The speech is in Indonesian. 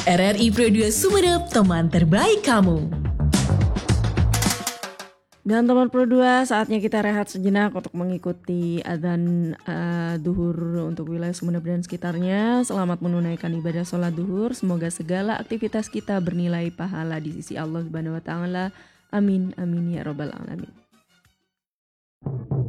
RRI Pro 2 Sumeneb, teman terbaik kamu. Dan teman Pro 2, saatnya kita rehat sejenak untuk mengikuti adzan duhur untuk wilayah Sumeneb dan sekitarnya. Selamat menunaikan ibadah sholat duhur. Semoga segala aktivitas kita bernilai pahala di sisi Allah Subhanahu wa Ta'ala. Amin, amin ya Rabbal Alamin.